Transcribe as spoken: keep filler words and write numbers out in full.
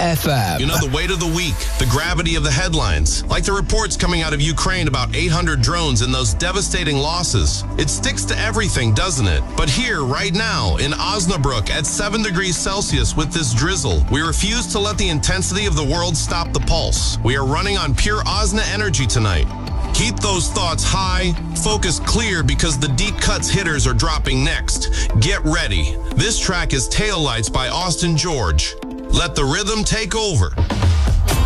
F M. You know, the weight of the week, the gravity of the headlines, like the reports coming out of Ukraine about eight hundred drones and those devastating losses. It sticks to everything, doesn't it? But here, right now, in Osnabrück at seven degrees Celsius with this drizzle, we refuse to let the intensity of the world stop the pulse. We are running on pure Osna energy tonight. Keep those thoughts high, focus clear, because the deep cuts hitters are dropping next. Get ready. This track is Taillights by Austin George. Let the rhythm take over.